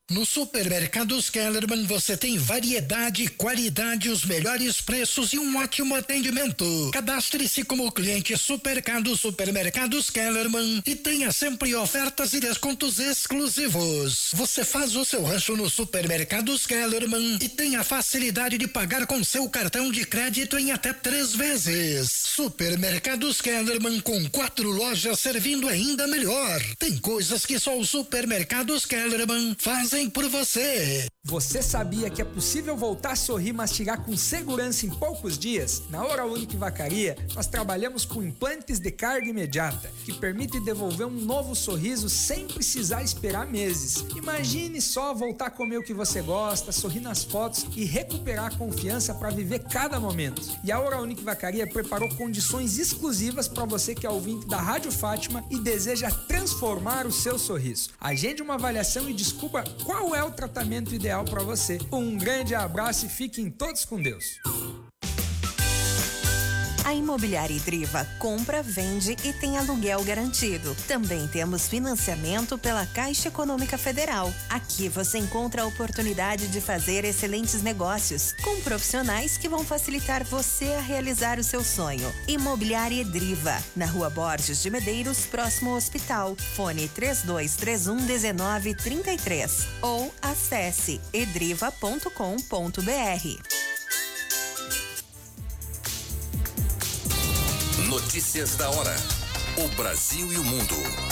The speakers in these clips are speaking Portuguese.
No Supermercados Kellerman você tem variedade, qualidade, os melhores preços e um ótimo atendimento. Cadastre-se como cliente Supermercados Kellerman e tenha sempre ofertas e descontos exclusivos. Você faz o seu rancho no Supermercados Kellerman e tem a facilidade de pagar com seu cartão de crédito em até 3 vezes. Supermercados Kellerman, com 4 lojas servindo ainda melhor. Tem coisas que só o Supermercados Kellerman fazem por você. Você sabia que é possível voltar a sorrir e mastigar com segurança em poucos dias? Na Oral Unique Vacaria, nós trabalhamos com implantes de carga imediata, que permitem devolver um novo sorriso sem precisar esperar meses. Imagine só voltar a comer o que você gosta, sorrir nas fotos e recuperar a confiança para viver cada momento. E a Oral Unique Vacaria preparou condições exclusivas para você que é ouvinte da Rádio Fátima e deseja transformar o seu sorriso. Agende uma avaliação e descubra qual é o tratamento ideal para você. Um grande abraço e fiquem todos com Deus. A Imobiliária Idriva compra, vende e tem aluguel garantido. Também temos financiamento pela Caixa Econômica Federal. Aqui você encontra a oportunidade de fazer excelentes negócios com profissionais que vão facilitar você a realizar o seu sonho. Imobiliária Idriva, na Rua Borges de Medeiros, próximo ao hospital. Fone 3231-1933 ou acesse edriva.com.br. Notícias da hora. O Brasil e o mundo.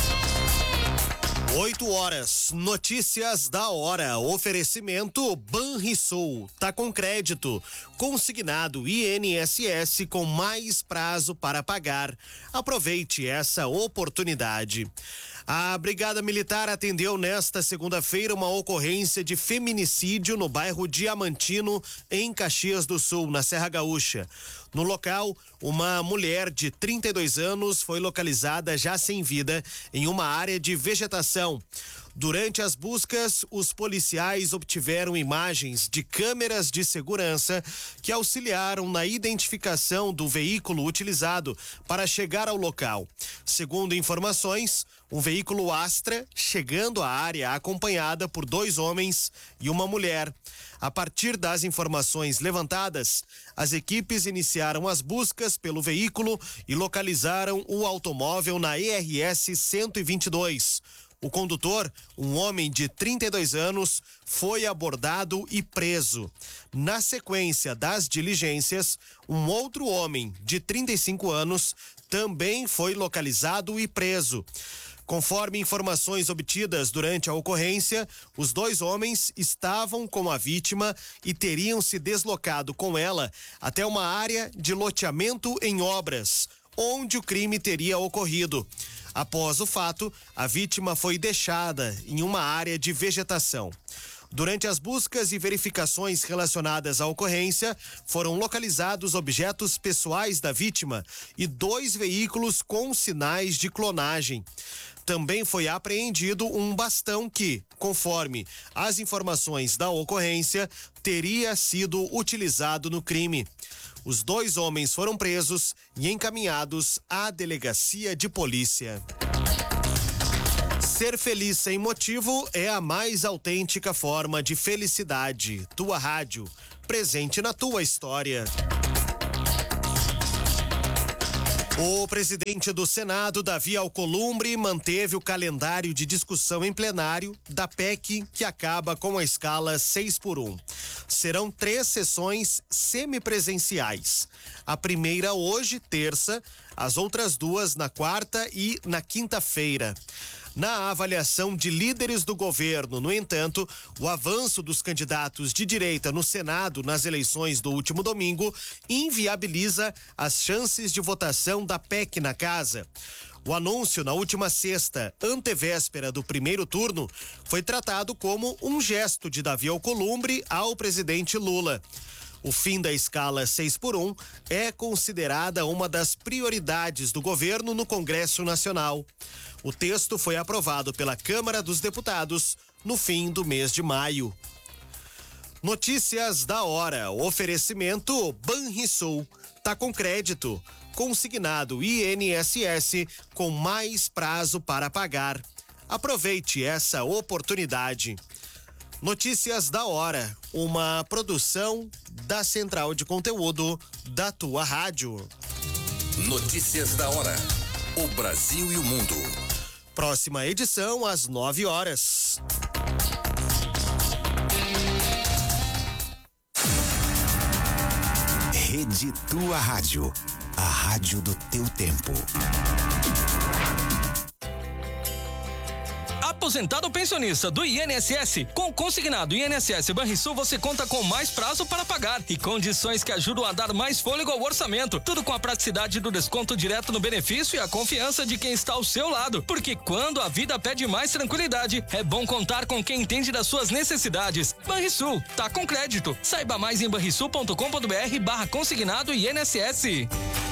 8h. Notícias da hora. Oferecimento Banrisul. Tá com crédito. Consignado INSS com mais prazo para pagar. Aproveite essa oportunidade. A Brigada Militar atendeu nesta segunda-feira uma ocorrência de feminicídio no bairro Diamantino, em Caxias do Sul, na Serra Gaúcha. No local, uma mulher de 32 anos foi localizada já sem vida em uma área de vegetação. Durante as buscas, os policiais obtiveram imagens de câmeras de segurança que auxiliaram na identificação do veículo utilizado para chegar ao local. Segundo informações, um veículo Astra chegando à área acompanhada por 2 homens e uma mulher. A partir das informações levantadas, as equipes iniciaram as buscas pelo veículo e localizaram o automóvel na ERS 122. O condutor, um homem de 32 anos, foi abordado e preso. Na sequência das diligências, um outro homem de 35 anos também foi localizado e preso. Conforme informações obtidas durante a ocorrência, os 2 homens estavam com a vítima e teriam se deslocado com ela até uma área de loteamento em obras, onde o crime teria ocorrido. Após o fato, a vítima foi deixada em uma área de vegetação. Durante as buscas e verificações relacionadas à ocorrência, foram localizados objetos pessoais da vítima e 2 veículos com sinais de clonagem. Também foi apreendido um bastão que, conforme as informações da ocorrência, teria sido utilizado no crime. Os 2 homens foram presos e encaminhados à delegacia de polícia. Ser feliz sem motivo é a mais autêntica forma de felicidade. Tua rádio, presente na tua história. O presidente do Senado, Davi Alcolumbre, manteve o calendário de discussão em plenário da PEC, que acaba com a escala 6x1. Serão 3 sessões semipresenciais. A primeira hoje, terça, as outras 2 na quarta e na quinta-feira. Na avaliação de líderes do governo, no entanto, o avanço dos candidatos de direita no Senado nas eleições do último domingo inviabiliza as chances de votação da PEC na casa. O anúncio na última sexta, antevéspera do primeiro turno, foi tratado como um gesto de Davi Alcolumbre ao presidente Lula. O fim da escala 6x1 é considerada uma das prioridades do governo no Congresso Nacional. O texto foi aprovado pela Câmara dos Deputados no fim do mês de maio. Notícias da hora. Oferecimento Banrisul. Tá com crédito. Consignado INSS com mais prazo para pagar. Aproveite essa oportunidade. Notícias da hora, uma produção da Central de Conteúdo da tua rádio. Notícias da hora. O Brasil e o mundo. Próxima edição às 9 horas. Rede Tua Rádio, a rádio do teu tempo. Aposentado ou pensionista do INSS, com consignado INSS Banrisul você conta com mais prazo para pagar e condições que ajudam a dar mais fôlego ao orçamento. Tudo com a praticidade do desconto direto no benefício e a confiança de quem está ao seu lado. Porque quando a vida pede mais tranquilidade, é bom contar com quem entende das suas necessidades. Banrisul, tá com crédito. Saiba mais em banrisul.com.br/consignado INSS.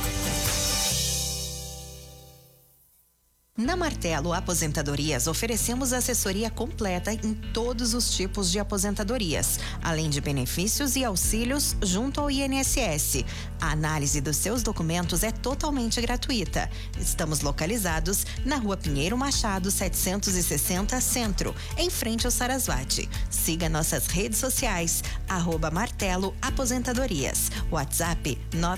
Na Martelo Aposentadorias, oferecemos assessoria completa em todos os tipos de aposentadorias, além de benefícios e auxílios junto ao INSS. A análise dos seus documentos é totalmente gratuita. Estamos localizados na Rua Pinheiro Machado, 760 Centro, em frente ao Sarasvati. Siga nossas redes sociais, @Martelo Aposentadorias. WhatsApp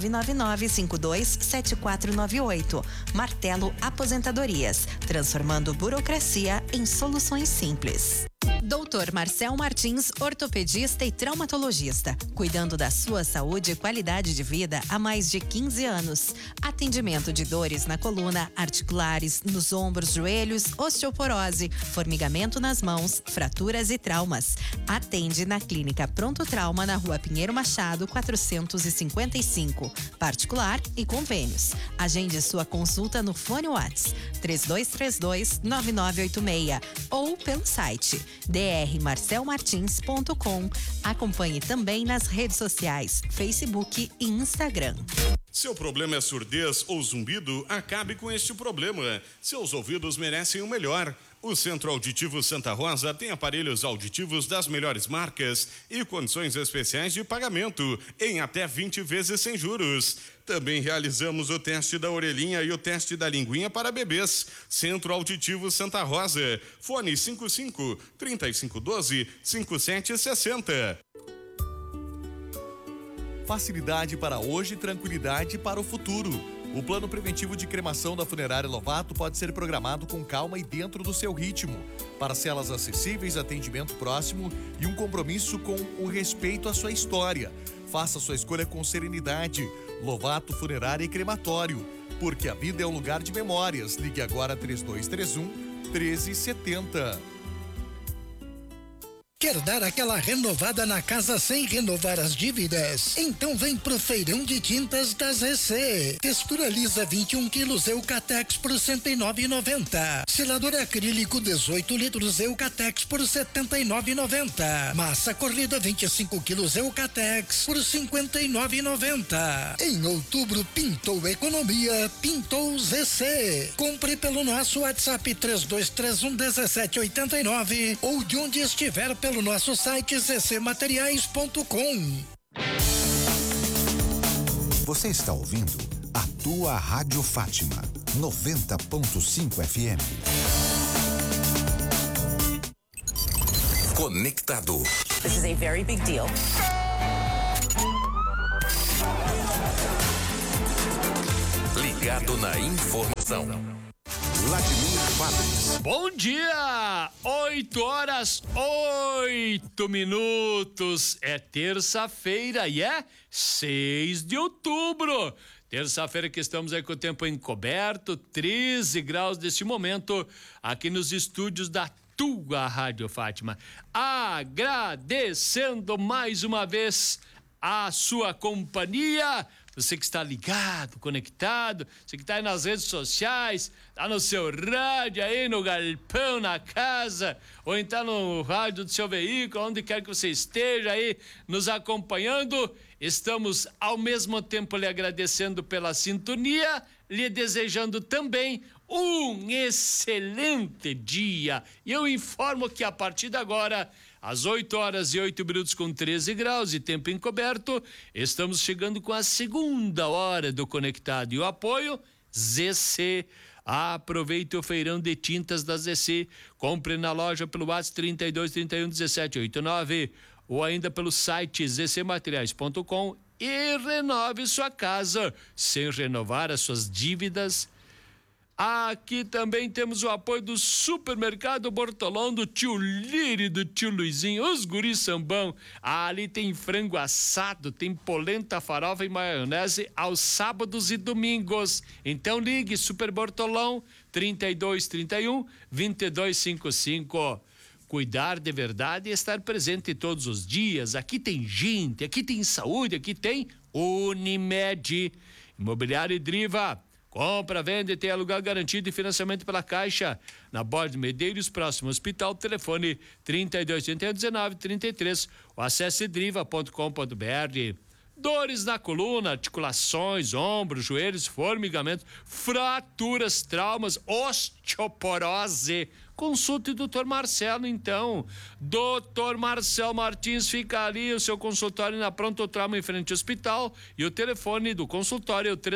999527498. Martelo Aposentadorias, transformando burocracia em soluções simples. Dr. Marcel Martins, ortopedista e traumatologista, cuidando da sua saúde e qualidade de vida há mais de 15 anos. Atendimento de dores na coluna, articulares, nos ombros, joelhos, osteoporose, formigamento nas mãos, fraturas e traumas. Atende na Clínica Pronto Trauma, na Rua Pinheiro Machado, 455. Particular e convênios. Agende sua consulta no fone WhatsApp 3232-9986 ou pelo site drmarcelmartins.com. Acompanhe também nas redes sociais, Facebook e Instagram. Seu problema é surdez ou zumbido? Acabe com este problema. Seus ouvidos merecem o melhor. O Centro Auditivo Santa Rosa tem aparelhos auditivos das melhores marcas e condições especiais de pagamento em até 20 vezes sem juros. Também realizamos o teste da orelhinha e o teste da linguinha para bebês. Centro Auditivo Santa Rosa. Fone 55-3512-5760. Facilidade para hoje e tranquilidade para o futuro. O plano preventivo de cremação da Funerária Lovato pode ser programado com calma e dentro do seu ritmo. Parcelas acessíveis, atendimento próximo e um compromisso com o respeito à sua história. Faça sua escolha com serenidade. Lovato Funerária e Crematório. Porque a vida é um lugar de memórias. Ligue agora 3231-1370. Quer dar aquela renovada na casa sem renovar as dívidas? Então vem pro Feirão de Tintas das EC. Textura lisa 21 quilos Eucatex por R$ 109,90. Selador acrílico 18 litros Eucatex por R$ 79,90. Massa corrida 25 quilos Eucatex por R$ 59,90. Em outubro pintou economia, pintou ZC. Compre pelo nosso WhatsApp 3231-1789 ou de onde estiver pelo nosso site ccmateriais.com. Você está ouvindo a tua Rádio Fátima 90.5 FM. Conectado. This is a very big deal. Ligado na informação. Vladimir Fabris. Bom dia! 8h08. É terça-feira e é 6 de outubro. Terça-feira que estamos aí com o tempo encoberto, 13 graus neste momento, aqui nos estúdios da tua Rádio Fátima. Agradecendo mais uma vez a sua companhia. Você que está ligado, conectado, você que está aí nas redes sociais, está no seu rádio aí, no galpão, na casa, ou então no rádio do seu veículo, onde quer que você esteja aí nos acompanhando, estamos ao mesmo tempo lhe agradecendo pela sintonia, lhe desejando também um excelente dia. E eu informo que a partir de agora, às 8h08 com 13 graus e tempo encoberto, estamos chegando com a segunda hora do Conectado e o apoio ZC, Aproveite o feirão de tintas da ZC. Compre na loja pelo WhatsApp 32 31 17 89 ou ainda pelo site zcmateriais.com e renove sua casa sem renovar as suas dívidas. Aqui também temos o apoio do Supermercado Bortolão, do tio Liri, do tio Luizinho, os guris sambão. Ali tem frango assado, tem polenta, farofa e maionese aos sábados e domingos. Então ligue, Super Bortolão, 32 31 22 55. Cuidar de verdade e estar presente todos os dias. Aqui tem gente, aqui tem saúde, aqui tem Unimed. Imobiliário Driva. Compra, vende e tem aluguel garantido e financiamento pela Caixa. Na Borges Medeiros, próximo ao hospital, telefone 32 31 19 33 ou acesse driva.com.br. Dores na coluna, articulações, ombros, joelhos, formigamentos, fraturas, traumas, osteoporose. Consulte o Dr. Marcelo, então. Dr. Marcelo Martins fica ali, o seu consultório na Pronto Trauma em frente ao hospital. E o telefone do consultório é o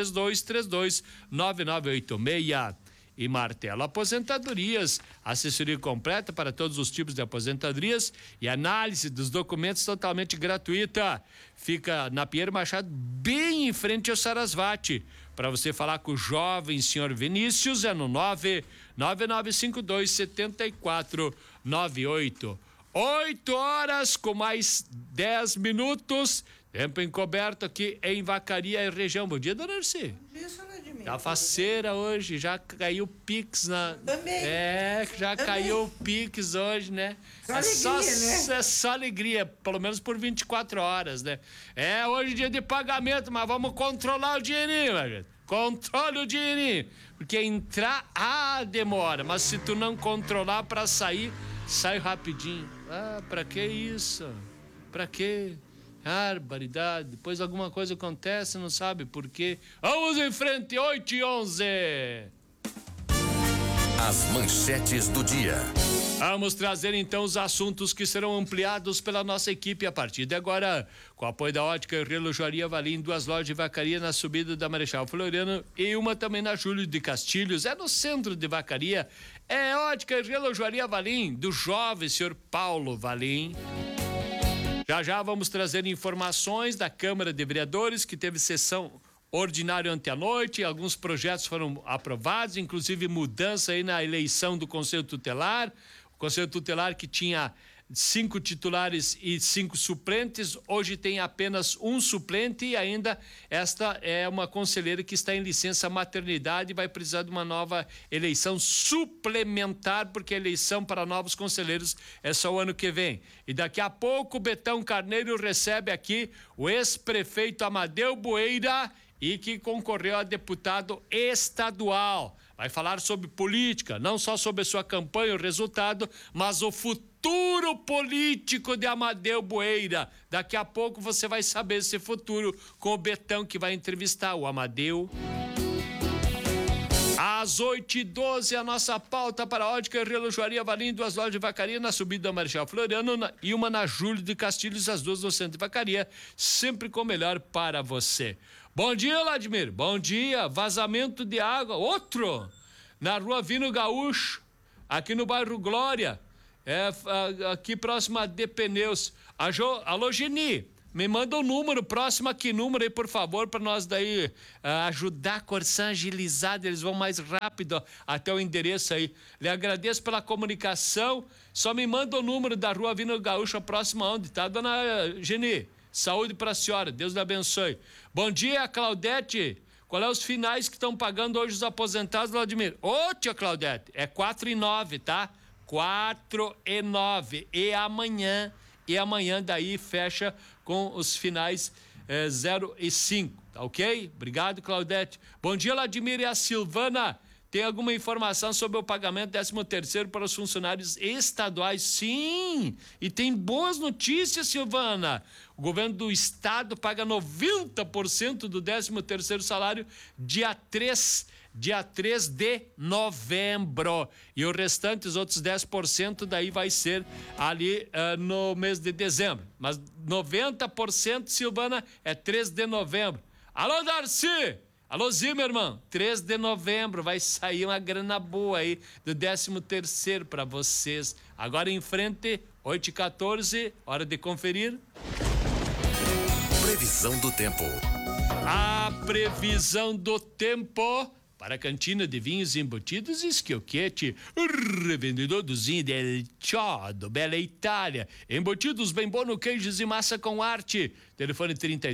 3232-9986. E Martelo Aposentadorias, assessoria completa para todos os tipos de aposentadorias e análise dos documentos totalmente gratuita. Fica na Pierre Machado, bem em frente ao Sarasvati. Para você falar com o jovem senhor Vinícius, é no 99952-7498. 8 horas com mais 10 minutos. Tempo encoberto aqui em Vacaria e região. Bom dia, dona Arci. Tá faceira hoje, já caiu o Pix na... Também. Já caiu o Pix hoje, né? Só alegria, né? É só alegria, pelo menos por 24 horas, né? Hoje é dia de pagamento, mas vamos controlar o dinheirinho, né, gente? Controle o dinheirinho. Porque entrar, demora. Mas se tu não controlar pra sair, sai rapidinho. Pra que isso? Pra quê? Barbaridade. Depois alguma coisa acontece, não sabe por quê. Vamos em frente, 8h11. As manchetes do dia. Vamos trazer então os assuntos que serão ampliados pela nossa equipe a partir de agora. Com o apoio da Ótica e Relojoaria Valim, 2 lojas de Vacaria na subida da Marechal Floriano e uma também na Júlio de Castilhos. É no centro de Vacaria. É Ótica e Relojoaria Valim, do jovem senhor Paulo Valim. Já vamos trazer informações da Câmara de Vereadores, que teve sessão ordinária ontem à noite. Alguns projetos foram aprovados, inclusive mudança aí na eleição do Conselho Tutelar. O Conselho Tutelar, que tinha 5 titulares e 5 suplentes, hoje tem apenas um suplente e ainda esta é uma conselheira que está em licença maternidade e vai precisar de uma nova eleição suplementar, porque a eleição para novos conselheiros é só o ano que vem. E daqui a pouco o Betão Carneiro recebe aqui o ex-prefeito Amadeu Bueira e que concorreu a deputado estadual. Vai falar sobre política, não só sobre a sua campanha, o resultado, mas o futuro político de Amadeu Bueira. Daqui a pouco você vai saber esse futuro com o Betão, que vai entrevistar o Amadeu. Às 8h12, a nossa pauta para a Ótica e Relojoaria Valim, 2 lojas de Vacaria na subida da Marechal Floriano e uma na Júlio de Castilhos, as 2 no centro de Vacaria, sempre com o melhor para você. Bom dia, Vladimir. Bom dia. Vazamento de água. Outro. Na rua Vino Gaúcho, aqui no bairro Glória. Aqui próximo a De Pneus. Alô, Geni. Me manda o número, próximo aqui, número aí, por favor, para nós daí ajudar a Corsan agilizada, eles vão mais rápido até o endereço aí. Lhe agradeço pela comunicação, só me manda o número da rua Vino Gaúcho, próximo aonde, tá, dona Geni? Saúde para a senhora, Deus lhe abençoe. Bom dia, Claudete. Qual é os finais que estão pagando hoje os aposentados, Vladimir? Ô, tia Claudete, é 4,09, tá? 4,09. E amanhã daí fecha com os finais 0 e 5, tá ok? Obrigado, Claudete. Bom dia, Vladimir e a Silvana. Tem alguma informação sobre o pagamento 13º para os funcionários estaduais? Sim! E tem boas notícias, Silvana. O governo do estado paga 90% do 13º salário dia 3 de novembro. E o restante, os outros 10%, daí vai ser ali no mês de dezembro. Mas 90%, Silvana, é 3 de novembro. Alô, Darcy! Alô, Zimmermann, 3 de novembro vai sair uma grana boa aí do 13º para vocês. Agora em frente, 8h14, hora de conferir. Previsão do tempo. A previsão do tempo para a cantina de vinhos embutidos Schiochetti, revendedor do Zinho del Chiodo, Bela Itália. Embutidos bem bom no queijos e massa com arte. Telefone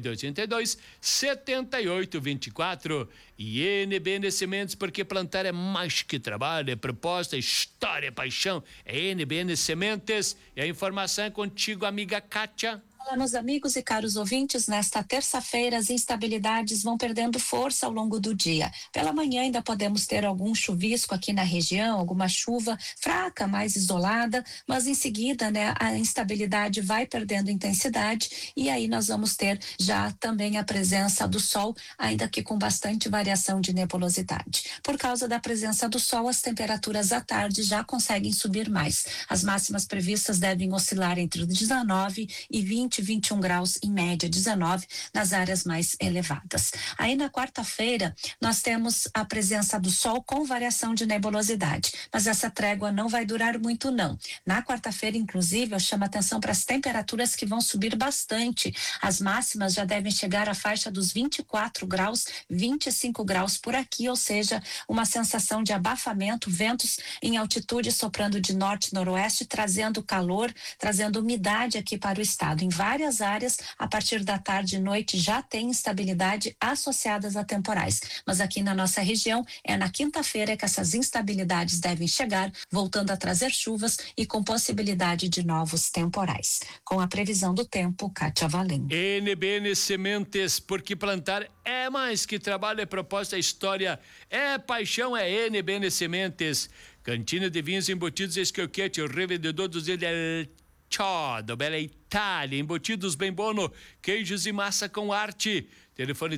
3282-7824. E NBN Sementes, porque plantar é mais que trabalho, é proposta, é história, é paixão. É NBN Sementes. E a informação é contigo, amiga Kátia. Olá, meus amigos e caros ouvintes. Nesta terça-feira, as instabilidades vão perdendo força ao longo do dia. Pela manhã ainda podemos ter algum chuvisco aqui na região, alguma chuva fraca, mais isolada, mas em seguida, a instabilidade vai perdendo intensidade e aí nós vamos ter já também a presença do sol, ainda que com bastante variação de nebulosidade. Por causa da presença do sol, as temperaturas à tarde já conseguem subir mais. As máximas previstas devem oscilar entre 19 e 21 graus em média, 19 nas áreas mais elevadas. Aí na quarta-feira nós temos a presença do sol com variação de nebulosidade, mas essa trégua não vai durar muito não. Na quarta-feira, inclusive, eu chamo atenção para as temperaturas que vão subir bastante. As máximas já devem chegar à faixa dos 24 graus, 25 graus por aqui, ou seja, uma sensação de abafamento, ventos em altitude soprando de norte-noroeste, trazendo calor, trazendo umidade aqui para o estado. Em várias áreas, a partir da tarde e noite, já tem instabilidade associadas a temporais. Mas aqui na nossa região, é na quinta-feira que essas instabilidades devem chegar, voltando a trazer chuvas e com possibilidade de novos temporais. Com a previsão do tempo, Kátia Valim. NBN Sementes, porque plantar é mais que trabalho, é proposta, é história, é paixão, é NBN Sementes. Cantina de vinhos embutidos Schiochetti, o revendedor dos del Chiodo, Bela Itália, embutidos bem bono, queijos e massa com arte. Telefone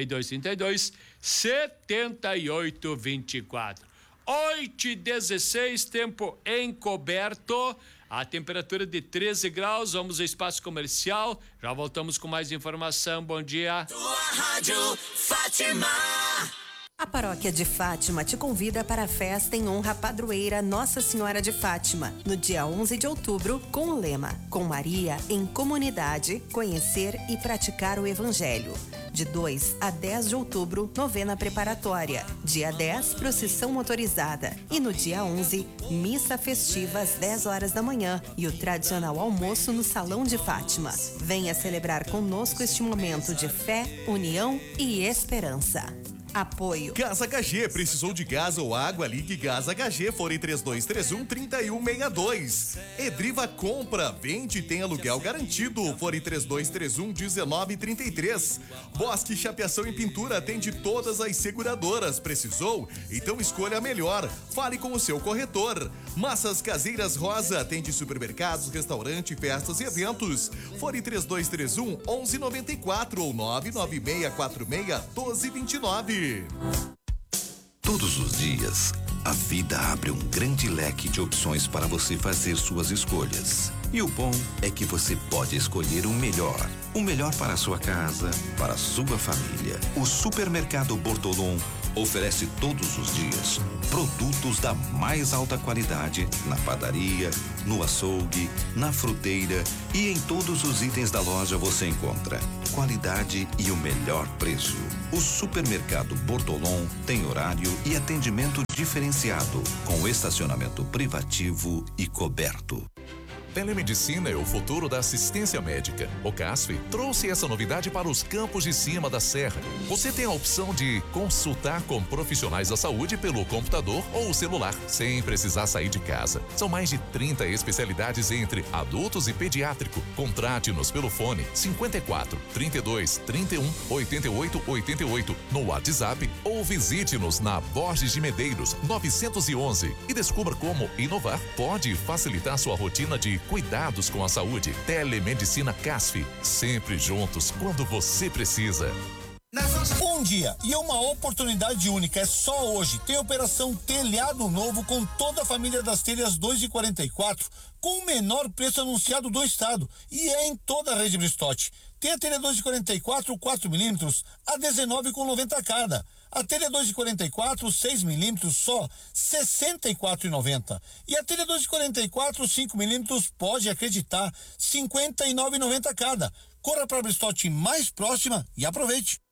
3232-7824. 8h16, tempo encoberto. A temperatura de 13 graus. Vamos ao espaço comercial. Já voltamos com mais informação. Bom dia. Tua Rádio Fátima. A Paróquia de Fátima te convida para a festa em honra à padroeira Nossa Senhora de Fátima, no dia 11 de outubro, com o lema Com Maria em Comunidade, Conhecer e Praticar o Evangelho. De 2 a 10 de outubro, novena preparatória. Dia 10, procissão motorizada. E no dia 11, missa festiva às 10 horas da manhã e o tradicional almoço no Salão de Fátima. Venha celebrar conosco este momento de fé, união e esperança. Apoio. Gás HG, precisou de gás ou água? Ligue Gás HG, fone 3231-3162. Edriva compra, vende e tem aluguel garantido, fone 3231-1933. Bosque Chapeação e Pintura atende todas as seguradoras. Precisou? Então escolha a melhor. Fale com o seu corretor. Massas Caseiras Rosa atende supermercados, restaurante, festas e eventos. Fone 3231-1194 ou 99646-1229. Todos os dias, a vida abre um grande leque de opções para você fazer suas escolhas. E o bom é que você pode escolher o melhor. O melhor para a sua casa, para a sua família. O Supermercado Bortolom oferece todos os dias produtos da mais alta qualidade na padaria, no açougue, na fruteira e em todos os itens da loja você encontra qualidade e o melhor preço. O Supermercado Bortolom tem horário e atendimento diferenciado, com estacionamento privativo e coberto. Telemedicina é o futuro da assistência médica. O CASF trouxe essa novidade para os campos de cima da serra. Você tem a opção de consultar com profissionais da saúde pelo computador ou celular, sem precisar sair de casa. São mais de 30 especialidades entre adultos e pediátrico. Contrate-nos pelo fone 54 32 31 88 88 no WhatsApp ou visite-nos na Borges de Medeiros 911 e descubra como inovar pode facilitar sua rotina de cuidados com a saúde. Telemedicina CASF, sempre juntos quando você precisa. Um dia e uma oportunidade única, é só hoje. Tem operação Telhado Novo com toda a família das telhas 2 e 44, com o menor preço anunciado do estado, e é em toda a rede Bristotti. Tem a telha 2 de 44, 4 milímetros, a 19,90 cada. A telha 2 de 44, 6 milímetros, só R$ 64,90. E a telha 2 de 44, 5 milímetros, pode acreditar, R$ 59,90 cada. Corra para a Bristote mais próxima e aproveite.